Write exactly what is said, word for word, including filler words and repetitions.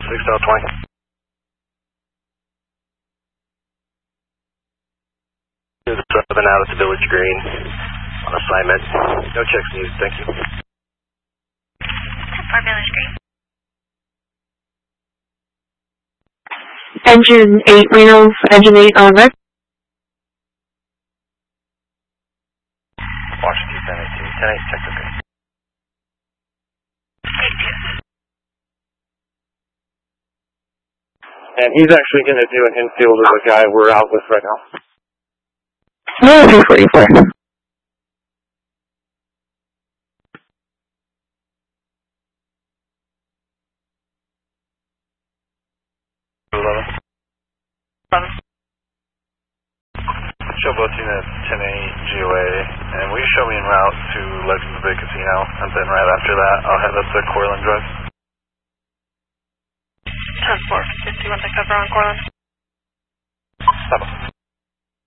six L twenty. seven out at the Village Green on assignment. No checks needed, thank you. For Village Green. Engine eight, Reno, engine eight on red. Washington ten eighteen, ten eight, check okay. And he's actually going to do an infield of a guy we're out with right now. No, three forty-four. eleven. eleven. Show both units ten eight G O A, and will you show me en route to Legends Bay Casino, and then right after that I'll head up to Cortland Drive. ten four, fifty-one to cover on Cortland.